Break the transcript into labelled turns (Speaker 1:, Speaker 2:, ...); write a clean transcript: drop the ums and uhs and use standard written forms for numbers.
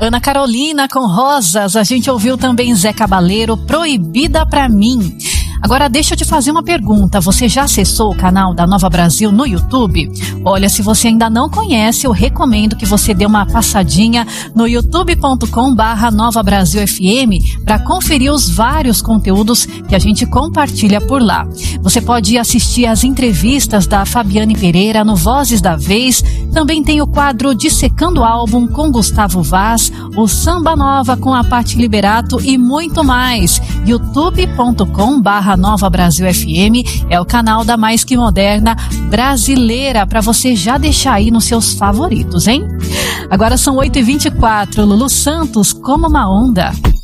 Speaker 1: Ana Carolina com Rosas, a gente ouviu também Zé Cabaleiro, Proibida Pra Mim. Agora deixa eu te fazer uma pergunta, você já acessou o canal da Nova Brasil no YouTube? Olha, se você ainda não conhece, eu recomendo que você dê uma passadinha no youtube.com/Nova Brasil FM para conferir os vários conteúdos que a gente compartilha por lá. Você pode assistir as entrevistas da Fabiane Pereira no Vozes da Vez, também tem o quadro Dissecando Álbum com Gustavo Vaz, o Samba Nova com a Paty Liberato e muito mais. youtube.com/Nova Brasil FM é o canal da mais que moderna brasileira para você já deixar aí nos seus favoritos, hein? Agora são 8h24, Lulu Santos, Como uma Onda.